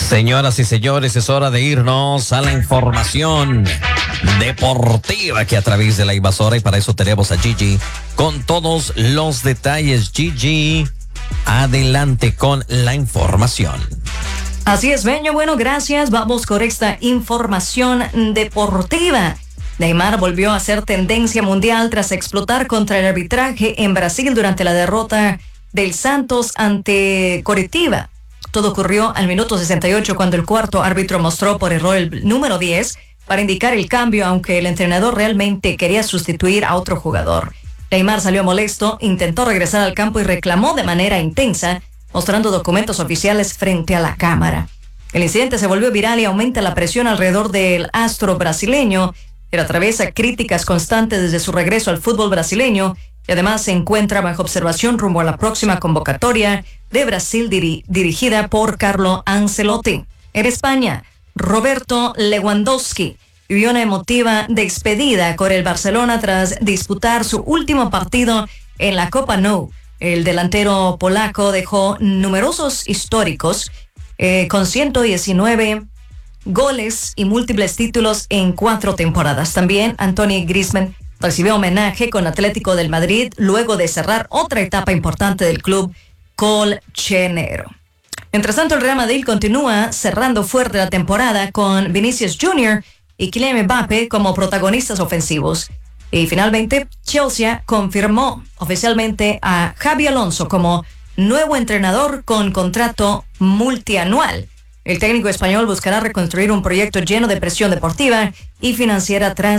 Señoras y señores, es hora de irnos a la información deportiva que a través de la invasora, y para eso tenemos a Gigi con todos los detalles. Gigi, adelante con la información. Así es, Beño. Bueno, gracias. Vamos con esta información deportiva. Neymar volvió a ser tendencia mundial tras explotar contra el arbitraje en Brasil durante la derrota del Santos ante Coritiba. Todo ocurrió al minuto 68 cuando el cuarto árbitro mostró por error el número 10 para indicar el cambio, aunque el entrenador realmente quería sustituir a otro jugador. Neymar salió molesto, intentó regresar al campo y reclamó de manera intensa, mostrando documentos oficiales frente a la cámara. El incidente se volvió viral y aumenta la presión alrededor del astro brasileño, que atraviesa críticas constantes desde su regreso al fútbol brasileño y además se encuentra bajo observación rumbo a la próxima convocatoria de Brasil dirigida por Carlo Ancelotti. En España, Roberto Lewandowski vivió una emotiva despedida con el Barcelona tras disputar su último partido en la Copa Nou. El delantero polaco dejó numerosos históricos con 119 goles y múltiples títulos en 4 temporadas. También Antoine Griezmann recibió homenaje con Atlético del Madrid luego de cerrar otra etapa importante del club colchonero. Mientras tanto, el Real Madrid continúa cerrando fuerte la temporada con Vinicius Jr. y Kylian Mbappé como protagonistas ofensivos. Y finalmente, Chelsea confirmó oficialmente a Xabi Alonso como nuevo entrenador con contrato multianual. El técnico español buscará reconstruir un proyecto lleno de presión deportiva y financiera tras